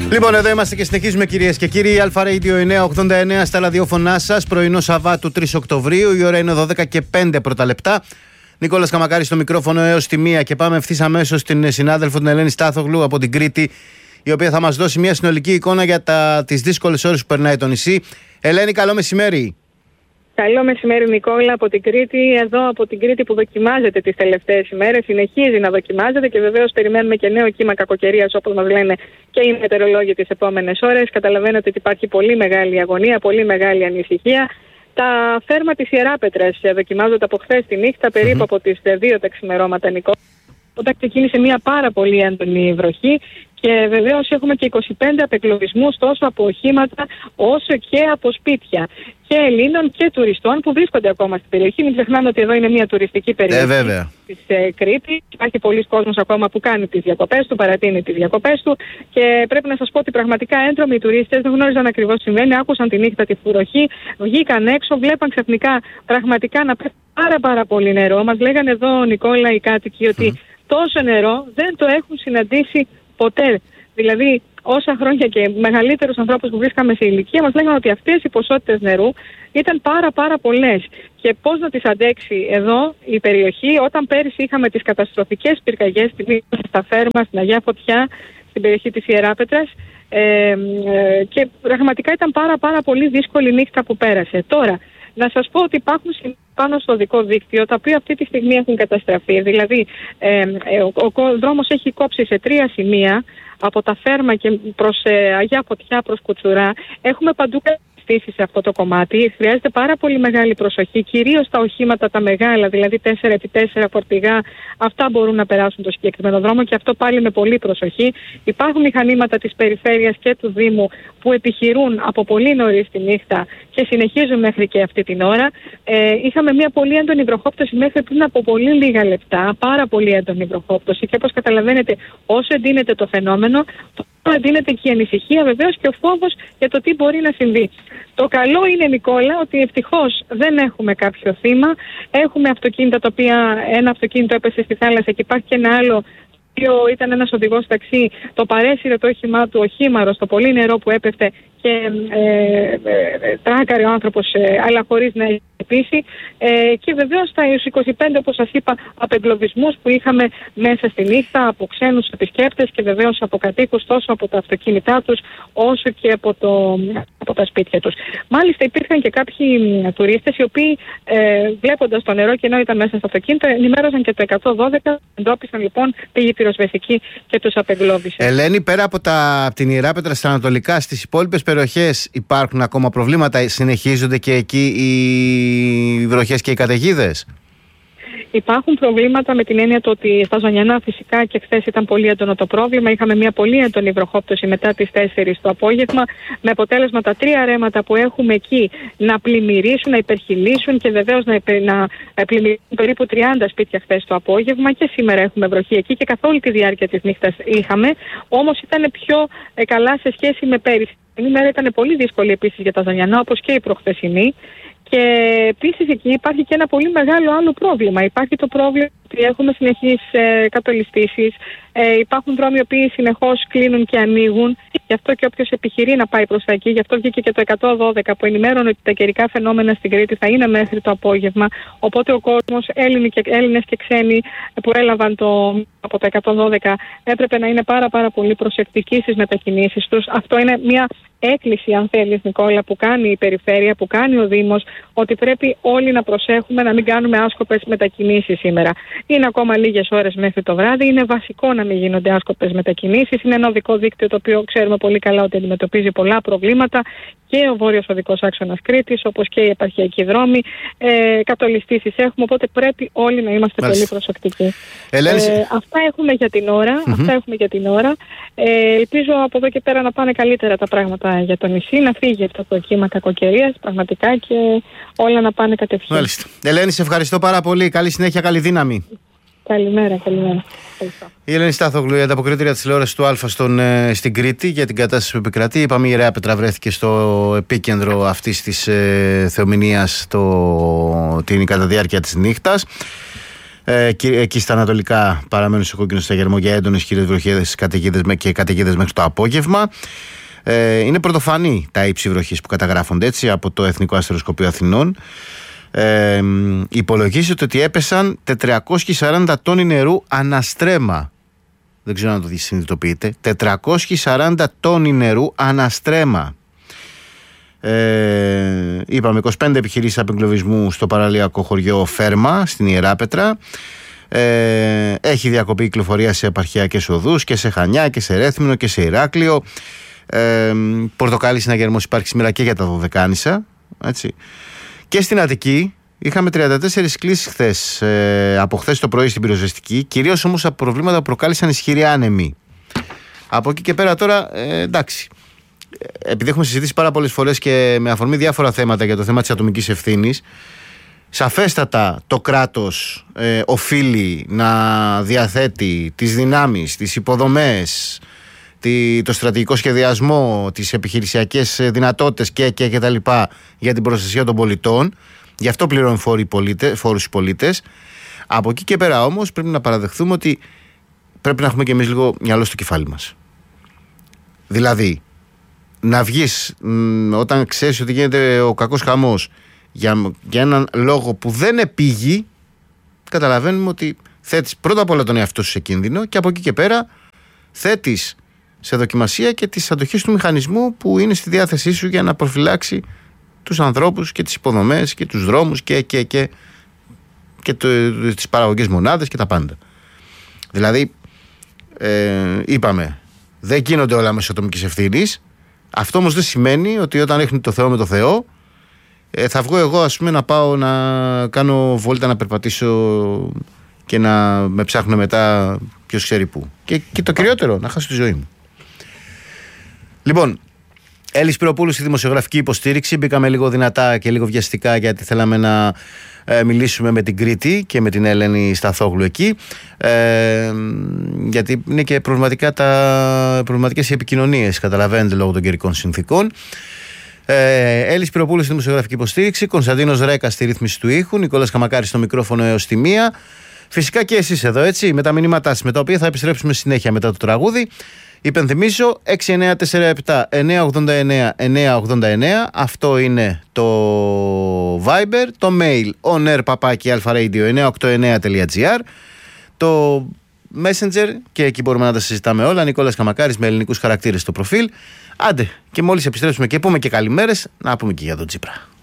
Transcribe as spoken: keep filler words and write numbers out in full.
Λοιπόν, εδώ είμαστε και συνεχίζουμε, κυρίες και κύριοι. Αλφα Radio εννιακόσια ογδόντα εννέα στα ραδιόφωνά σας. Πρωινό Σαββάτου τρεις Οκτωβρίου. Η ώρα είναι δώδεκα και πέντε πρώτα λεπτά. Νικόλας Καμακάρης στο μικρόφωνο έως τη μία. Και πάμε ευθύς αμέσως στην συνάδελφο την Ελένη Στάθογλου από την Κρήτη, η οποία θα μας δώσει μια συνολική εικόνα για τα, τις δύσκολες ώρες που περνάει το νησί. Ελένη, καλό μεσημέρι. Καλό μεσημέρι, Νικόλα, από την Κρήτη. Εδώ από την Κρήτη που δοκιμάζεται τις τελευταίες ημέρες, συνεχίζει να δοκιμάζεται και βεβαίως περιμένουμε και νέο κύμα κακοκαιρίας, όπως μας λένε και οι μετεωρολόγοι τις επόμενες ώρες. Καταλαβαίνετε ότι υπάρχει πολύ μεγάλη αγωνία, πολύ μεγάλη ανησυχία. Τα φέρμα της Ιεράπετρας δοκιμάζονται από χθες τη νύχτα, περίπου mm-hmm. από τις δύο τα ξημερώματα, Νικόλα, όταν ξεκίνησε μια πάρα πολύ έντονη βροχή. Και βεβαίως έχουμε και είκοσι πέντε απεκλωβισμούς τόσο από οχήματα όσο και από σπίτια και Ελλήνων και τουριστών που βρίσκονται ακόμα στην περιοχή. Μην ξεχνάμε ότι εδώ είναι μια τουριστική περιοχή ε, της ε, Κρήτης. Υπάρχει πολλοί κόσμος ακόμα που κάνει τις διακοπές του, παρατείνει τις διακοπές του και πρέπει να σας πω ότι πραγματικά έντρομοι οι τουρίστες δεν γνώριζαν ακριβώς τι συμβαίνει. Άκουσαν τη νύχτα τη βροχή, βγήκαν έξω, βλέπαν ξαφνικά πραγματικά να πέφτει πάρα, πάρα πολύ νερό. Μας λέγανε εδώ, Νικόλα, οι κάτοικοι ότι mm. τόσο νερό δεν το έχουν συναντήσει ποτέ. Δηλαδή, όσα χρόνια και μεγαλύτερους ανθρώπους που βρίσκαμε σε ηλικία μας λέγανε ότι αυτές οι ποσότητες νερού ήταν πάρα πάρα πολλές. Και πώς να τις αντέξει εδώ η περιοχή, όταν πέρυσι είχαμε τις καταστροφικές πυρκαγιές στα Φέρμα, στην Αγία Φωτιά, στην περιοχή της Ιεράπετρας, ε, ε, και πραγματικά ήταν πάρα πάρα πολύ δύσκολη νύχτα που πέρασε. Τώρα, να σας πω ότι υπάρχουν πάνω στο οδικό δίκτυο, τα οποία αυτή τη στιγμή έχουν καταστραφεί. Δηλαδή, ε, ε, ο, ο δρόμος έχει κόψει σε τρία σημεία, από τα Φέρμα και προς ε, Αγιά Φωτιά προς Κουτσουρά. Έχουμε παντού καταστήσεις σε αυτό το κομμάτι. Χρειάζεται πάρα πολύ μεγάλη προσοχή, κυρίως τα οχήματα τα μεγάλα, δηλαδή τέσσερα επί τέσσερα φορτηγά. Αυτά μπορούν να περάσουν το συγκεκριμένο δρόμο και αυτό πάλι με πολύ προσοχή. Υπάρχουν μηχανήματα της περιφέρειας και του Δήμου που επιχειρούν από πολύ νωρίς τη νύχτα και συνεχίζουν μέχρι και αυτή την ώρα. Ε, είχαμε μια πολύ έντονη βροχόπτωση μέχρι πριν από πολύ λίγα λεπτά, πάρα πολύ έντονη βροχόπτωση και όπως καταλαβαίνετε, όσο εντείνεται το φαινόμενο, τόσο εντείνεται και η ανησυχία βεβαίως και ο φόβος για το τι μπορεί να συμβεί. Το καλό είναι, Νικόλα, ότι ευτυχώς δεν έχουμε κάποιο θύμα. Έχουμε αυτοκίνητα τα οποία, ένα αυτοκίνητο έπεσε στη θάλασσα και υπάρχει και ένα άλλο. Ήταν ένας οδηγός ταξί, το παρέσυρε το όχημά του οχήμαρο στο πολύ νερό που έπεφτε και ε, ε, ε, τράκαρε ο άνθρωπος, ε, αλλά χωρίς να έχει χτυπήσει. Ε, και βεβαίως τα είκοσι πέντε, όπως σας είπα, απεγκλωβισμούς που είχαμε μέσα στη νύχτα από ξένους επισκέπτες και βεβαίως από κατοίκους τόσο από τα αυτοκίνητά τους όσο και από, το, από τα σπίτια τους. Μάλιστα υπήρχαν και κάποιοι τουρίστες οι οποίοι ε, βλέποντας το νερό και ενώ ήταν μέσα στο αυτοκίνητο ενημέρωσαν και το εκατόν δώδεκα, εντόπισαν λοιπόν τη πυροσβεστική και τους απεγκλώβησε. Ελένη, πέρα από, τα, από την Ιεράπετρα στα ανατολικά, στις υπόλοιπες περιοχές υπάρχουν ακόμα προβλήματα? Συνεχίζονται και εκεί οι βροχές και οι καταιγίδες? Υπάρχουν προβλήματα με την έννοια το ότι στα Ζωνιανά φυσικά και χθες ήταν πολύ έντονο το πρόβλημα. Είχαμε μια πολύ έντονη βροχόπτωση μετά τις τέσσερις το απόγευμα, με αποτέλεσμα τα τρία ρέματα που έχουμε εκεί να πλημμυρίσουν, να υπερχειλήσουν και βεβαίως να, να πλημμυρίσουν περίπου τριάντα σπίτια χθες το απόγευμα. Και σήμερα έχουμε βροχή εκεί και καθ' όλη τη διάρκεια της νύχτας είχαμε. Όμως ήταν πιο ε, καλά σε σχέση με πέρυσι. Η μέρα ήταν πολύ δύσκολη επίσης για τα Ζωνιανά, όπως και η προχθεσινή. Και επίσης εκεί υπάρχει και ένα πολύ μεγάλο άλλο πρόβλημα. Υπάρχει το πρόβλημα ότι έχουμε συνεχείς ε, κατολιστήσεις, ε, υπάρχουν δρόμοι οι οποίοι συνεχώς κλείνουν και ανοίγουν. Γι' αυτό και όποιος επιχειρεί να πάει προς τα εκεί, γι' αυτό βγήκε και το εκατόν δώδεκα που ενημέρωνε ότι τα καιρικά φαινόμενα στην Κρήτη θα είναι μέχρι το απόγευμα. Οπότε ο κόσμος, Έλληνες και, Έλληνες και ξένοι που έλαβαν το, από το εκατόν δώδεκα, έπρεπε να είναι πάρα πάρα πολύ προσεκτικοί στις μετακινήσεις τους. Αυτό είναι μια έκκληση, αν θέλεις, Νικόλα, που κάνει η περιφέρεια, που κάνει ο Δήμος, ότι πρέπει όλοι να προσέχουμε να μην κάνουμε άσκοπες μετακινήσεις σήμερα. Είναι ακόμα λίγες ώρες μέχρι το βράδυ, είναι βασικό να μην γίνονται άσκοπες μετακινήσεις. Είναι ένα οδικό δίκτυο το οποίο ξέρουμε πολύ καλά ότι αντιμετωπίζει πολλά προβλήματα και ο βόρειος οδικός άξονας Κρήτης, όπως και οι επαρχιακοί δρόμοι. Ε, κατολιστήσεις έχουμε, οπότε πρέπει όλοι να είμαστε Μάλιστα. πολύ προσεκτικοί. Ελένη... Ε, αυτά έχουμε για την ώρα. Mm-hmm. Αυτά έχουμε για την ώρα. Ε, ελπίζω από εδώ και πέρα να πάνε καλύτερα τα πράγματα για το νησί, να φύγει αυτό το κύμα κακοκαιρίας πραγματικά και όλα να πάνε κατευθείαν. Μάλιστα. Ελένη, σε ευχαριστώ πάρα πολύ. Καλή συνέχεια, καλή δύναμη. Καλημέρα, καλημέρα. Ευχαριστώ. Η Ελένη Στάθογλου, η ανταποκρίτρια της τηλεόρασης του Αλφα στον, ε, στην Κρήτη για την κατάσταση που επικρατεί. Είπαμε, η Ιεράπετρα βρέθηκε στο επίκεντρο αυτής της ε, θεομηνίας το, την κατά διάρκεια της νύχτας. Ε, εκεί στα ανατολικά παραμένουν σε κόκκινο σταγερμό για έντονες χειρές βροχές και καταιγίδες μέχρι το απόγευμα. Ε, είναι πρωτοφανή τα ύψη βροχής που καταγράφονται έτσι από το Εθνικό Αστεροσκοπείο Αθηνών. Ε, υπολογίζεται ότι έπεσαν τετρακόσιοι σαράντα τόνοι νερού αναστρέμα. Δεν ξέρω αν το συνειδητοποιείτε. τετρακόσιοι σαράντα τόνοι νερού αναστρέμα. Ε, είπαμε είκοσι πέντε επιχειρήσεις απεγκλωβισμού στο παραλιακό χωριό Φέρμα στην Ιεράπετρα. Ε, έχει διακοπή κυκλοφορία σε επαρχιακές οδούς και σε Χανιά και σε Ρέθμινο και σε Ηράκλειο. Ε, Πορτοκάλι συναγερμός υπάρχει σήμερα και για τα Δωδεκάνησα, έτσι. Και στην Αττική είχαμε τριάντα τέσσερις κλήσεις χθες, ε, από χθες το πρωί στην πυροσβεστική, κυρίως όμως από προβλήματα που προκάλεσαν ισχυροί άνεμοι. Από εκεί και πέρα τώρα, ε, εντάξει, επειδή έχουμε συζητήσει πάρα πολλές φορές και με αφορμή διάφορα θέματα για το θέμα της ατομικής ευθύνης, σαφέστατα το κράτος ε, οφείλει να διαθέτει τις δυνάμεις, τις υποδομές, το στρατηγικό σχεδιασμό, τις επιχειρησιακές δυνατότητες και, και, και τα λοιπά για την προστασία των πολιτών. Γι' αυτό πληρώνουν φόρους οι πολίτες. Από εκεί και πέρα όμως πρέπει να παραδεχθούμε ότι πρέπει να έχουμε και εμείς λίγο μυαλό στο κεφάλι μας. Δηλαδή, να βγεις μ, όταν ξέρεις ότι γίνεται ο κακός χαμός για, για έναν λόγο που δεν επήγει, καταλαβαίνουμε ότι θέτεις πρώτα απ' όλα τον εαυτό σου σε κίνδυνο και από εκεί και πέρα θέτεις σε δοκιμασία και τις αντοχές του μηχανισμού που είναι στη διάθεσή σου για να προφυλάξει τους ανθρώπους και τις υποδομές και τους δρόμους και, και, και, και το, τις παραγωγές μονάδες και τα πάντα. Δηλαδή, ε, είπαμε, δεν γίνονται όλα μέσω ατομικής ευθύνης. Αυτό όμως δεν σημαίνει ότι όταν ρίχνει το Θεό με το Θεό, ε, θα βγω εγώ ας πούμε να πάω να κάνω βόλτα, να περπατήσω και να με ψάχνουν μετά ποιος ξέρει πού. Και, και το κυριότερο, να χάσω τη ζωή μου. Λοιπόν, Έλλη Σπυροπούλου στη δημοσιογραφική υποστήριξη. Μπήκαμε λίγο δυνατά και λίγο βιαστικά γιατί θέλαμε να ε, μιλήσουμε με την Κρήτη και με την Ελένη Σταθόγλου εκεί. Ε, γιατί είναι και προβληματικά τα, προβληματικές οι επικοινωνίες, καταλαβαίνετε, λόγω των καιρικών συνθήκων. Ε, Έλλη Σπυροπούλου στη δημοσιογραφική υποστήριξη. Κωνσταντίνος Ρέκας στη ρύθμιση του ήχου. Νικόλας Καμακάρης στο μικρόφωνο έως τη μία. Φυσικά και εσείς εδώ, έτσι, με τα μηνύματά σας, με τα οποία θα επιστρέψουμε συνέχεια μετά το τραγούδι. Υπενθυμίζω έξι εννιά τέσσερα επτά εννιά ογδόντα εννιά εννιά ογδόντα εννιά. Αυτό είναι το Viber. Το mail onair παπάκι alpharadio εννιά οκτώ εννιά τελεία τζι άρ. Το Messenger, και εκεί μπορούμε να τα συζητάμε όλα. Νικόλας Καμακάρης με ελληνικούς χαρακτήρες στο προφίλ. Άντε, και μόλις επιστρέψουμε και πούμε και καλημέρες, να πούμε και για τον Τσίπρα.